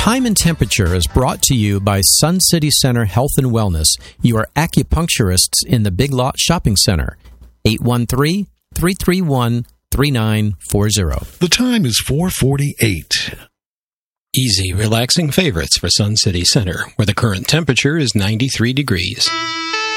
Time and Temperature is brought to you by Sun City Center Health and Wellness, your acupuncturists in the Big Lot Shopping Center. 813-331-3940. The time is 4:48. Easy, relaxing favorites for Sun City Center, where the current temperature is 93 degrees.